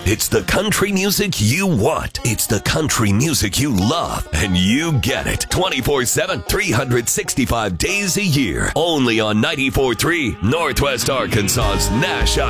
It's the country music you want. It's the country music you love. And you get it 24/7, 365 days a year. Only on 94.3 Northwest Arkansas's Nash